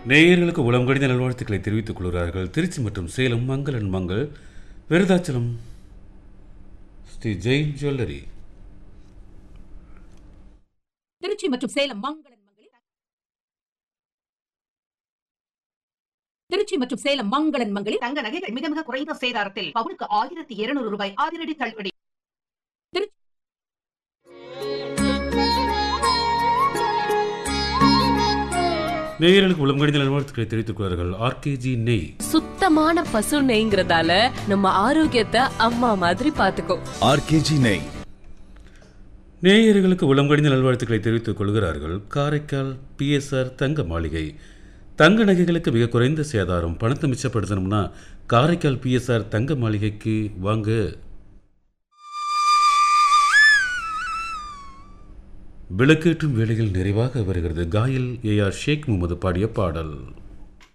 நேயர்களுக்கு உளம் கடித நல்வாழ்த்துக்களை தெரிவித்துக் கொள்கிறார்கள் திருச்சி மற்றும் சேலம் மங்களன் மங்கள், விருதாச்சலம் ஸ்ரீ ஜெயின் ஜுவல்லரி. திருச்சி மற்றும் சேலம் மங்களன் மங்களில் திருச்சி மற்றும் சேலம் மங்களன் மங்களில் தங்க நகைகள் மிக மிக குறைந்த சேதாரத்தில் பவுனுக்கு 1200 ரூபாய் அதிரடி தள்ளுபடி. நேயர்களுக்கு உளம் கடித நல்வாழ்த்துக்களை தெரிவித்துக் கொள்கிறார்கள் ஆர்கேஜி நெய். சுத்தமான பசு நெய்ங்கிறதால நம்ம ஆரோக்கியத்தை அம்மா மாதிரி பாத்துக்கோ. ஆர்கேஜி நெய். நேயர்களுக்கு உளம் கடித நல்வாழ்த்துக்களை தெரிவித்துக் கொள்கிறார்கள் காரைக்கால் பிஎஸ்ஆர் தங்க மாளிகை. தங்க நகைகளுக்கு மிக குறைந்த சேதாரம். பணத்தை மிச்சப்படுத்தணும்னா காரைக்கால் பிஎஸ்ஆர் தங்க மாளிகைக்கு வாங்க. விளக்கேற்றும் வேளையில் நிறைவாக வருகிறது காயல் ஏஆர் ஷேக் முகமது பாடிய பாடல்.